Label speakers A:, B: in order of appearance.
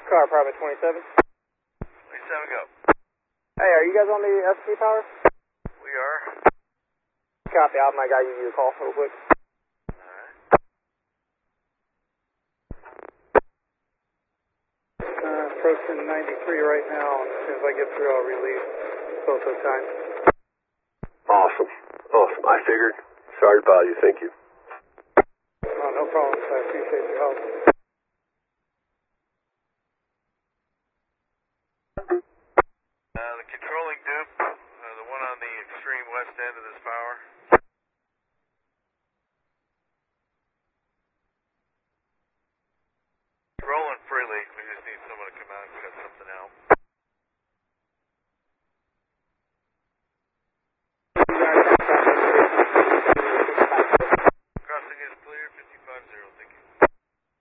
A: Car, private 27.
B: 27, go.
A: Hey, are you guys on the SP power?
B: We are.
A: Copy, I'll have my guy give you a call real quick. Approaching 93 right now, and as soon as I get through, I'll release both those times.
C: Awesome. Awesome. I figured. Sorry to bother you. Thank you.
A: Oh, no problem. I appreciate your help.
B: The controlling dupe, the one on the extreme west end of this power. Rolling freely. We just need someone to come out if we got something out. Crossing is clear, 55-0, thank you.